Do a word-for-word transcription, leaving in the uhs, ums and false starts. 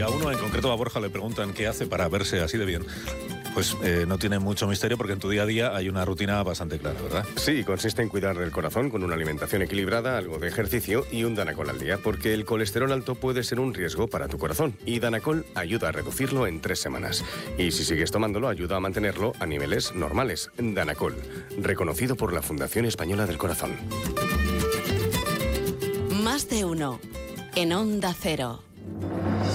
a uno en concreto, a Borja, le preguntan qué hace para verse así de bien, pues eh, no tiene mucho misterio porque en tu día a día hay una rutina bastante clara, ¿verdad? Sí, consiste en cuidar del corazón con una alimentación equilibrada, algo de ejercicio y un Danacol al día, porque el colesterol alto puede ser un riesgo para tu corazón y Danacol ayuda a reducirlo en tres semanas. Y si sigues tomándolo, ayuda a mantenerlo a niveles normales. Danacol, reconocido por la Fundación Española del Corazón. Más de uno en Onda Cero.